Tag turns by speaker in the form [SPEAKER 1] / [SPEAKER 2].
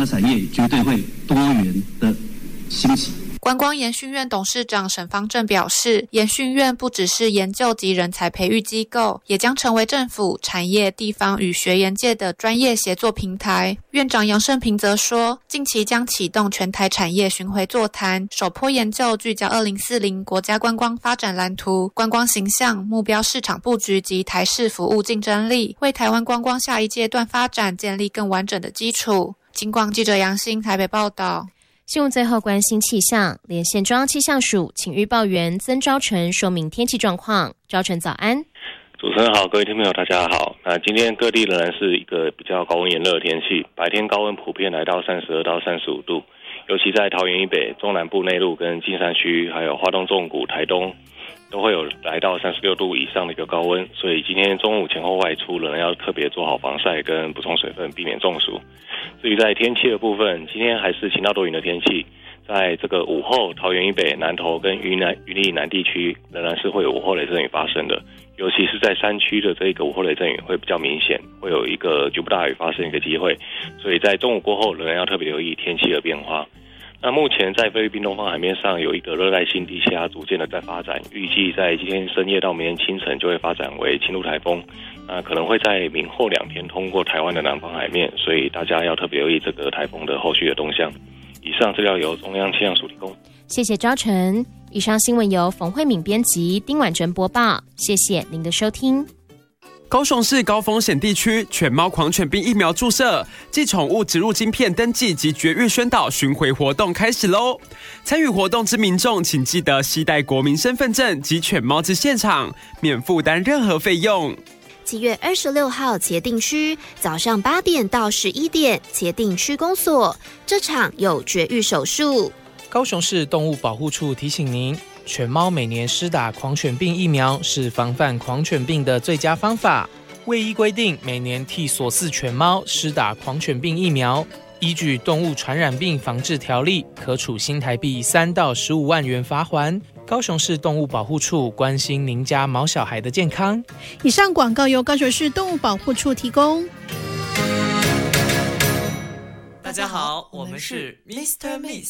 [SPEAKER 1] 的产业绝对会多元的兴起。
[SPEAKER 2] 观光研训院董事长沈方正表示，研训院不只是研究及人才培育机构，也将成为政府、产业、地方与学研界的专业协作平台。院长杨胜平则说，近期将启动全台产业巡回座谈，首波研究聚焦2040国家观光发展蓝图、观光形象、目标市场布局及台市服务竞争力，为台湾观光下一阶段发展建立更完整的基础。警广记者杨欣台北报道。
[SPEAKER 3] 新闻最后关心气象，连线中央气象署请预报员曾昭成说明天气状况。昭成早安。
[SPEAKER 4] 主持人好，各位听众朋友大家好。那今天各地仍然是一个比较高温炎热的天气，白天高温普遍来到32到35度，尤其在桃园以北、中南部内陆跟金山区，还有花东纵谷、台东都会有来到36度以上的一个高温，所以今天中午前后外出仍然要特别做好防晒跟补充水分，避免中暑。至于在天气的部分，今天还是晴到多云的天气，在这个午后，桃园以北、南投跟云林以南地区仍然是会有午后雷阵雨发生的，尤其是在山区的这个午后雷阵雨会比较明显，会有一个局部大雨发生一个机会，所以在中午过后仍然要特别留意天气的变化。那目前在菲律宾东方海面上有一个热带性低气压逐渐的在发展，预计在今天深夜到明天清晨就会发展为轻度台风，可能会在明后2天通过台湾的南方海面，所以大家要特别留意这个台风的后续的动向。以上资料由中央气象署提供。
[SPEAKER 3] 谢谢昭成。以上新闻由冯慧敏编辑，丁婉珍播报。谢谢您的收听。
[SPEAKER 5] 高雄市高风险地区犬猫狂犬病疫苗注射暨宠物植入晶片登记及绝育宣导巡回活动开始喽！参与活动之民众，请记得携带国民身份证及犬猫至现场，免负担任何费用。
[SPEAKER 6] 7月26号茄萣区早上8点到11点，茄萣区公所这场有绝育手术。
[SPEAKER 7] 高雄市动物保护处提醒您，犬猫每年施打狂犬病疫苗是防范狂犬病的最佳方法。卫医规定，每年替所饲犬猫施打狂犬病疫苗，依据《动物传染病防治条例》，可处新台币3到15万元罚锾。高雄市动物保护处关心您家毛小孩的健康。
[SPEAKER 8] 以上广告由高雄市动物保护处提供。
[SPEAKER 9] 大家好，我们是 Mr. Miss